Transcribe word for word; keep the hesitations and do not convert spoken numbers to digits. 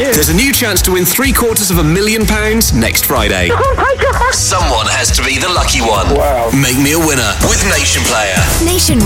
you. There's a new chance to win three quarters of a million pounds next Friday. Oh my God. Someone has to be the lucky one. Wow. Make me a winner with Nation Player. Nation